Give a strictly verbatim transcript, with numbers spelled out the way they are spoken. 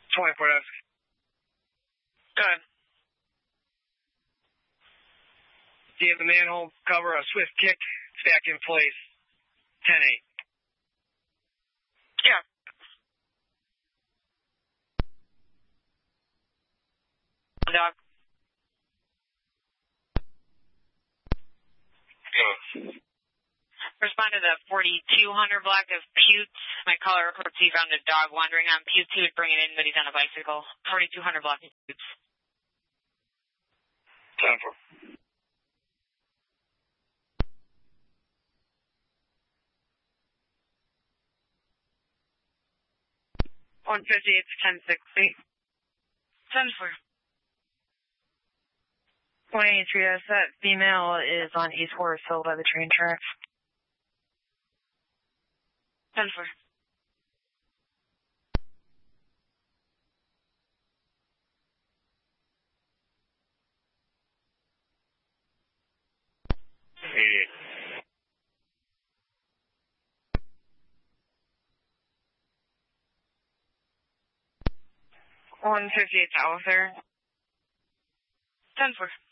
twenty-four desk. Go ahead. Do you have the manhole cover, a swift kick, stack in place, ten eight? Yeah. Dog. Go. Respond to the forty-two hundred block of Putes. My caller reports he found a dog wandering on Putes. He would bring it in, but he's on a bicycle. forty-two hundred block of Putes. ten four. one fifty-eight to ten sixty. ten four. one eighty-three, yes, that female is on East Forest Hill by the train tracks. ten four. eighty-eight. one fifty-eight south there. ten four.